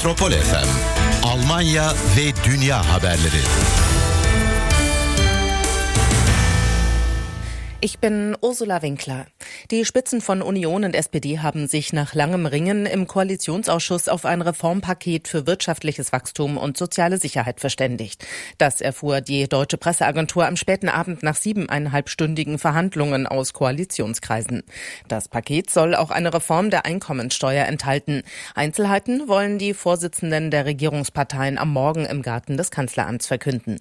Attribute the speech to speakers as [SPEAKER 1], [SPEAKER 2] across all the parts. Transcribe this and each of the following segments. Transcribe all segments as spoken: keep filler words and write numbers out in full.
[SPEAKER 1] Metropol F M, Almanya ve dünya haberleri.
[SPEAKER 2] Ich bin Ursula Winkler. Die Spitzen von Union und S P D haben sich nach langem Ringen im Koalitionsausschuss auf ein Reformpaket für wirtschaftliches Wachstum und soziale Sicherheit verständigt. Das erfuhr die Deutsche Presseagentur am späten Abend nach siebeneinhalbstündigen Verhandlungen aus Koalitionskreisen. Das Paket soll auch eine Reform der Einkommensteuer enthalten. Einzelheiten wollen die Vorsitzenden der Regierungsparteien am Morgen im Garten des Kanzleramts verkünden.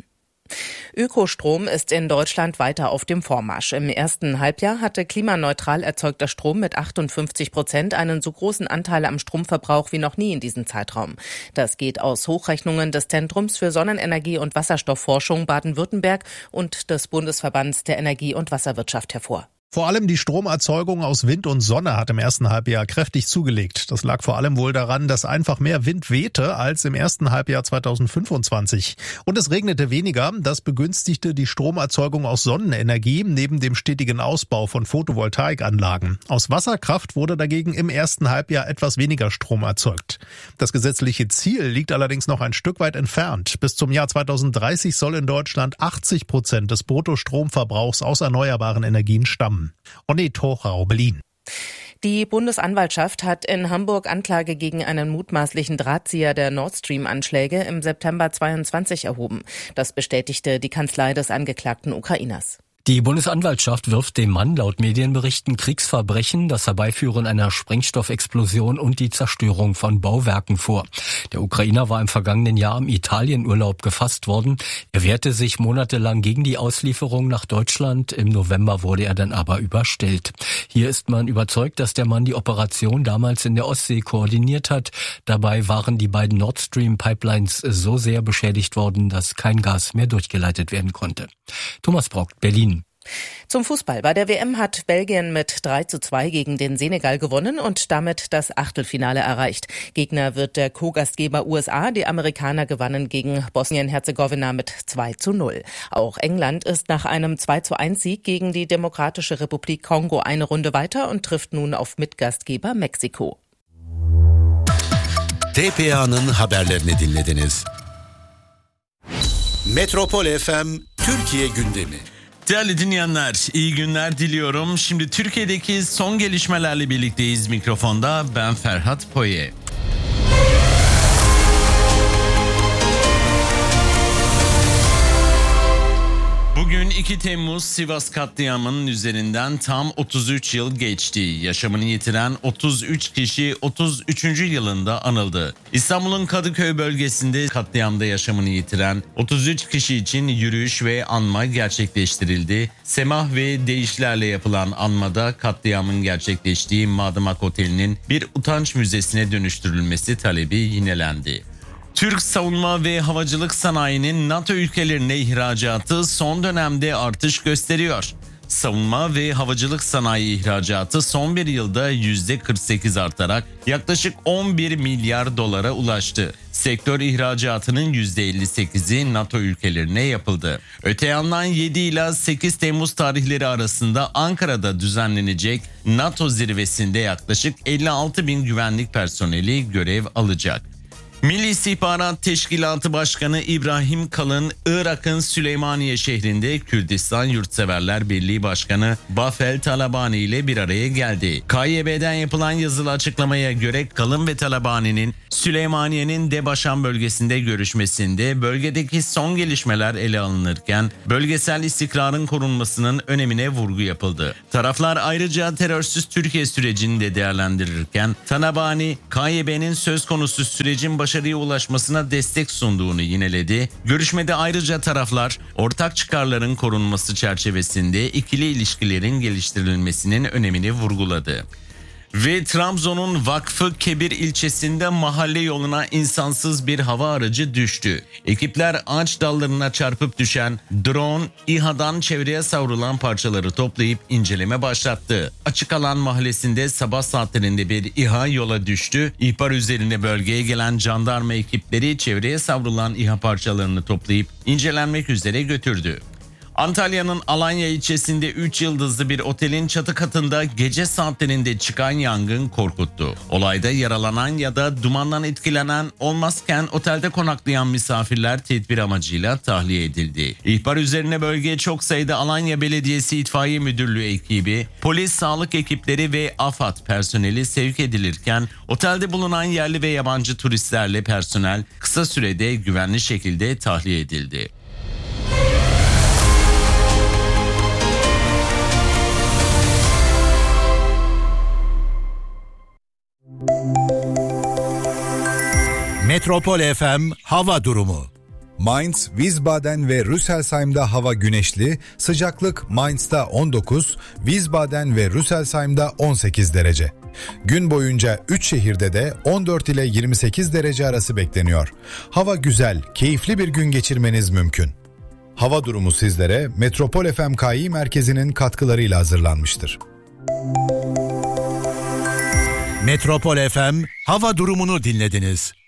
[SPEAKER 2] Ökostrom ist in Deutschland weiter auf dem Vormarsch. Im ersten Halbjahr hatte klimaneutral erzeugter Strom mit achtundfünfzig Prozent einen so großen Anteil am Stromverbrauch wie noch nie in diesem Zeitraum. Das geht aus Hochrechnungen des Zentrums für Sonnenenergie und Wasserstoffforschung Baden-Württemberg und des Bundesverbands der Energie- und Wasserwirtschaft hervor.
[SPEAKER 3] Vor allem die Stromerzeugung aus Wind und Sonne hat im ersten Halbjahr kräftig zugelegt. Das lag vor allem wohl daran, dass einfach mehr Wind wehte als im ersten Halbjahr zweitausendfünfundzwanzig. Und es regnete weniger. Das begünstigte die Stromerzeugung aus Sonnenenergie neben dem stetigen Ausbau von Photovoltaikanlagen. Aus Wasserkraft wurde dagegen im ersten Halbjahr etwas weniger Strom erzeugt. Das gesetzliche Ziel liegt allerdings noch ein Stück weit entfernt. Bis zum Jahr zweitausenddreißig soll in Deutschland achtzig Prozent des Bruttostromverbrauchs aus erneuerbaren Energien stammen. Onnet Hochau, Berlin.
[SPEAKER 2] Die Bundesanwaltschaft hat in Hamburg Anklage gegen einen mutmaßlichen Drahtzieher der Nord Stream-Anschläge im September zweiundzwanzig erhoben. Das bestätigte die Kanzlei des angeklagten Ukrainers.
[SPEAKER 4] Die Bundesanwaltschaft wirft dem Mann laut Medienberichten Kriegsverbrechen, das Herbeiführen einer Sprengstoffexplosion und die Zerstörung von Bauwerken vor. Der Ukrainer war im vergangenen Jahr im Italienurlaub gefasst worden. Er wehrte sich monatelang gegen die Auslieferung nach Deutschland. Im November wurde er dann aber überstellt. Hier ist man überzeugt, dass der Mann die Operation damals in der Ostsee koordiniert hat. Dabei waren die beiden Nord Stream Pipelines so sehr beschädigt worden, dass kein Gas mehr durchgeleitet werden konnte. Thomas Brock, Berlin.
[SPEAKER 2] Zum Fußball. Bei der W M hat Belgien mit drei zu zwei gegen den Senegal gewonnen und damit das Achtelfinale erreicht. Gegner wird der Co-Gastgeber U S A. Die Amerikaner gewannen gegen Bosnien-Herzegowina mit zwei zu null. Auch England ist nach einem zwei zu eins Sieg gegen die Demokratische Republik Kongo eine Runde weiter und trifft nun auf Mitgastgeber Mexiko.
[SPEAKER 1] T P A'nın haberlerini dinlediniz. Metropol F M Türkiye gündemi.
[SPEAKER 5] Değerli dinleyenler, iyi günler diliyorum. Şimdi Türkiye'deki son gelişmelerle birlikteyiz mikrofonda. Ben Ferhat Poye. Bugün iki Temmuz Sivas katliamının üzerinden tam otuz üç yıl geçti. Yaşamını yitiren otuz üç kişi otuz üçüncü yılında anıldı. İstanbul'un Kadıköy bölgesinde katliamda yaşamını yitiren otuz üç kişi için yürüyüş ve anma gerçekleştirildi. Semah ve deyişlerle yapılan anmada katliamın gerçekleştiği Madımak Oteli'nin bir utanç müzesine dönüştürülmesi talebi yinelendi. Türk savunma ve havacılık sanayinin NATO ülkelerine ihracatı son dönemde artış gösteriyor. Savunma ve havacılık sanayi ihracatı son bir yılda yüzde kırk sekiz artarak yaklaşık on bir milyar dolara ulaştı. Sektör ihracatının yüzde elli sekizi NATO ülkelerine yapıldı. Öte yandan yedi ila sekiz Temmuz tarihleri arasında Ankara'da düzenlenecek NATO zirvesinde yaklaşık elli altı bin güvenlik personeli görev alacak. Milli İstihbarat Teşkilatı Başkanı İbrahim Kalın, Irak'ın Süleymaniye şehrinde Kürdistan Yurtseverler Birliği Başkanı Bafel Talabani ile bir araya geldi. K Y B'den yapılan yazılı açıklamaya göre Kalın ve Talabani'nin Süleymaniye'nin Debaşan bölgesinde görüşmesinde bölgedeki son gelişmeler ele alınırken bölgesel istikrarın korunmasının önemine vurgu yapıldı. Taraflar ayrıca terörsüz Türkiye sürecini de değerlendirirken Talabani, K Y B'nin söz konusu sürecin başı başarıya ulaşmasına destek sunduğunu yineledi. Görüşmede ayrıca taraflar ortak çıkarların korunması çerçevesinde ikili ilişkilerin geliştirilmesinin önemini vurguladı. Ve Trabzon'un Vakfı Kebir ilçesinde mahalle yoluna insansız bir hava aracı düştü. Ekipler ağaç dallarına çarpıp düşen drone, İHA'dan çevreye savrulan parçaları toplayıp inceleme başlattı. Açık Alan mahallesinde sabah saatlerinde bir İHA yola düştü. İhbar üzerine bölgeye gelen jandarma ekipleri çevreye savrulan İHA parçalarını toplayıp incelenmek üzere götürdü. Antalya'nın Alanya ilçesinde üç yıldızlı bir otelin çatı katında gece saatlerinde çıkan yangın korkuttu. Olayda yaralanan ya da dumandan etkilenen olmazken otelde konaklayan misafirler tedbir amacıyla tahliye edildi. İhbar üzerine bölgeye çok sayıda Alanya Belediyesi İtfaiye Müdürlüğü ekibi, polis, sağlık ekipleri ve AFAD personeli sevk edilirken otelde bulunan yerli ve yabancı turistlerle personel kısa sürede güvenli şekilde tahliye edildi.
[SPEAKER 1] Metropol F M hava durumu.
[SPEAKER 6] Mainz, Wiesbaden ve Rüsselsheim'da hava güneşli, sıcaklık Mainz'da on dokuz, Wiesbaden ve Rüsselsheim'da on sekiz derece. Gün boyunca üç şehirde de on dört ile yirmi sekiz derece arası bekleniyor. Hava güzel, keyifli bir gün geçirmeniz mümkün. Hava durumu sizlere Metropol F M K İ merkezinin katkılarıyla hazırlanmıştır.
[SPEAKER 1] Metropol F M hava durumunu dinlediniz.